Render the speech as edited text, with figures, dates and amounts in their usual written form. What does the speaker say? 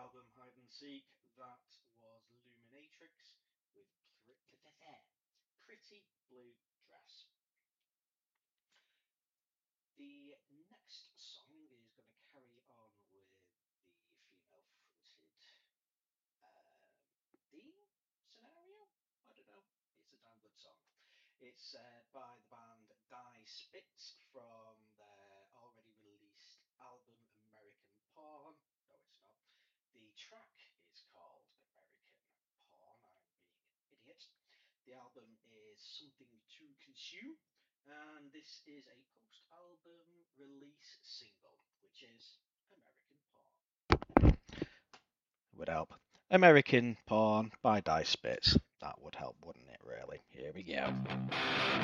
album Hide and Seek. That was Luminatrix with Pretty Blue Dress. The next song is going to carry on with the female fronted theme scenario. I don't know. It's a damn good song. It's by the band Die Spitz from their already released album American Porn. No, it's not. The track is called American Porn. I'm being an idiot. The album is Something to Consume, and this is a post-album release single, which is American Porn. Would help. American Porn by Die Spitz. That would help, wouldn't it, really? Here we go.